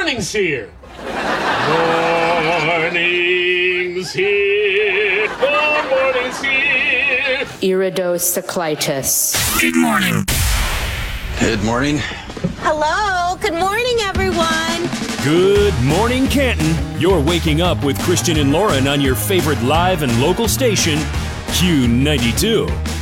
morning's here. Morning's here. The morning's here. Iridocyclitis. Good morning. Good morning. Hello. Good morning, everyone. Good morning, Canton. You're waking up with Christian and Lauren on your favorite live and local station, Q92.